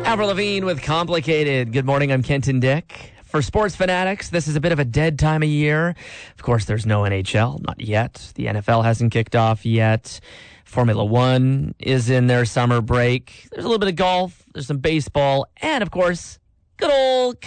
Avril Lavigne with Complicated. Good morning, I'm Kenton Dick. For sports fanatics, this is a bit of a dead time of year. Of course, there's no NHL, not yet. The NFL hasn't kicked off yet. Formula One is in their summer break. There's a little bit of golf, there's some baseball, and of course, good old